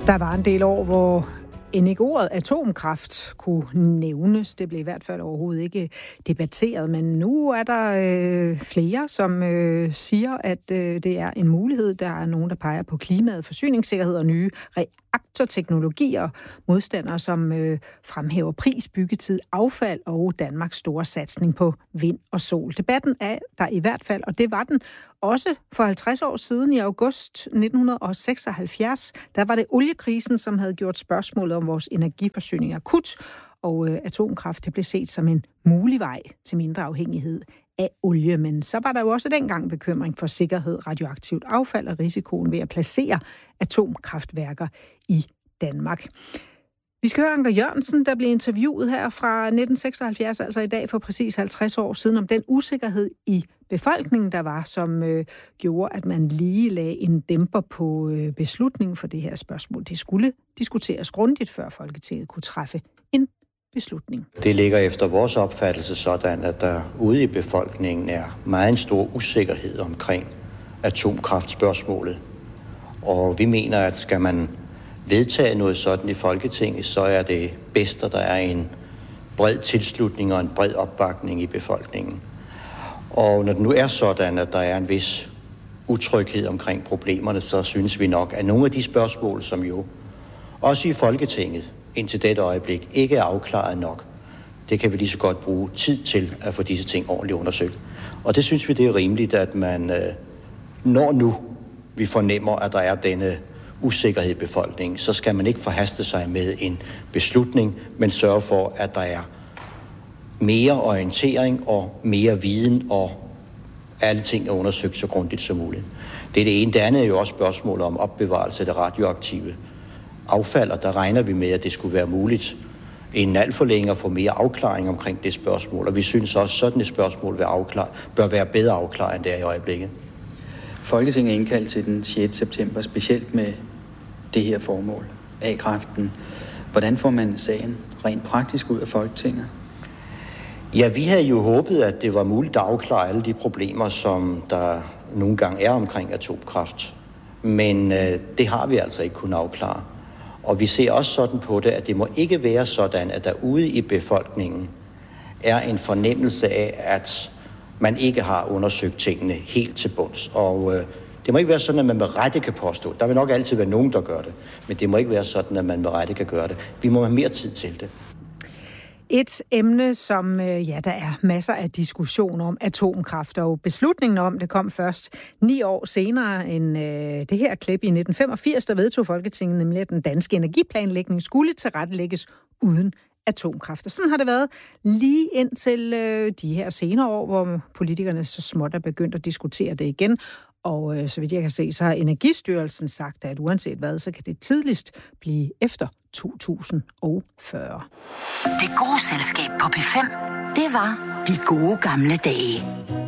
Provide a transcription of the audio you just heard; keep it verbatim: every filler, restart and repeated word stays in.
Der var en del år, hvor end ikke ordet atomkraft kunne nævnes. Det blev i hvert fald overhovedet ikke debatteret, men nu er der øh, flere, som øh, siger, at øh, det er en mulighed. Der er nogen, der peger på klimaet, forsyningssikkerhed og nye reaktorteknologier. Modstandere, som øh, fremhæver pris, byggetid, affald og Danmarks store satsning på vind og sol. Debatten er der i hvert fald, og det var den også for halvtreds år siden i august nitten seksoghalvfjerds. Der var det oliekrisen, som havde gjort spørgsmålet om vores energiforsyning akut, og øh, atomkraft det blev set som en mulig vej til mindre afhængighed af olie. Men så var der jo også dengang bekymring for sikkerhed, radioaktivt affald og risikoen ved at placere atomkraftværker i Danmark. Vi skal høre Anker Jørgensen, der blev interviewet her fra nitten seksoghalvfjerds, altså i dag for præcis halvtreds år siden, om den usikkerhed i befolkningen, der var, som øh, gjorde, at man lige lagde en dæmper på øh, beslutningen for det her spørgsmål. Det skulle diskuteres grundigt, før Folketinget kunne træffe en beslutning. Det ligger efter vores opfattelse sådan, at der ude i befolkningen er meget en stor usikkerhed omkring atomkraftspørgsmålet. Og vi mener, at skal man vedtage noget sådan i Folketinget, så er det bedst, at der er en bred tilslutning og en bred opbakning i befolkningen. Og når det nu er sådan, at der er en vis utryghed omkring problemerne, så synes vi nok, at nogle af de spørgsmål, som jo også i Folketinget indtil dette øjeblik ikke er afklaret nok, det kan vi lige så godt bruge tid til at få disse ting ordentligt undersøgt. Og det synes vi, det er rimeligt, at man, når nu vi fornemmer, at der er denne usikkerhed i befolkningen, så skal man ikke forhaste sig med en beslutning, men sørge for, at der er mere orientering og mere viden, og alle ting er undersøgt så grundigt som muligt. Det er det ene. Det andet er jo også spørgsmålet om opbevarelse af det radioaktive affald, og der regner vi med, at det skulle være muligt inden alt for længe at få mere afklaring omkring det spørgsmål, og vi synes også, at sådan et spørgsmål bør være bedre afklaret, end det er i øjeblikket. Folketinget er indkaldt til den sjette september, specielt med det her formål, A-kraften. Hvordan får man sagen rent praktisk ud af Folketinget? Ja, vi havde jo håbet, at det var muligt at afklare alle de problemer, som der nogle gange er omkring atomkraft. Men øh, det har vi altså ikke kunnet afklare. Og vi ser også sådan på det, at det må ikke være sådan, at der ude i befolkningen er en fornemmelse af, at man ikke har undersøgt tingene helt til bunds. Og øh, det må ikke være sådan, at man med rette kan påstå. Der vil nok altid være nogen, der gør det. Men det må ikke være sådan, at man med rette kan gøre det. Vi må have mere tid til det. Et emne, som ja, der er masser af diskussioner om, atomkraft, og beslutningen om det kom først ni år senere end øh, det her klip i nitten femogfirs, der vedtog Folketinget nemlig, at den danske energiplanlægning skulle tilrettelægges uden atomkraft. Og sådan har det været lige indtil øh, de her senere år, hvor politikerne så småt er begyndt at diskutere det igen. Og øh, så vidt jeg kan se, så har Energistyrelsen sagt, at uanset hvad, så kan det tidligst blive efter to tusind og fyrre. Det gode selskab på P fem, det var de gode gamle dage.